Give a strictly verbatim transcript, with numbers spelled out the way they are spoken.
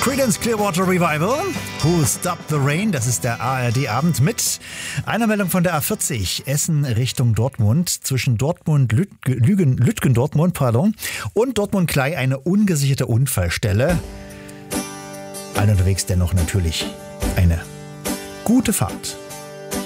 Creedence Clearwater Revival, Who Stopped the Rain, das ist der A R D-Abend mit einer Meldung von der A vierzig, Essen Richtung Dortmund, zwischen Dortmund, Lütgen, Lütgen Dortmund, pardon, und Dortmund-Klei eine ungesicherte Unfallstelle. Allen unterwegs dennoch natürlich eine gute Fahrt.